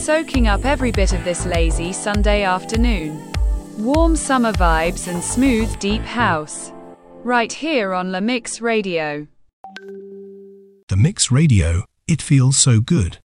soaking up every bit of this lazy Sunday afternoon. Warm summer vibes and smooth deep house. Right here on La Mix Radio. The Mix Radio, it feels so good.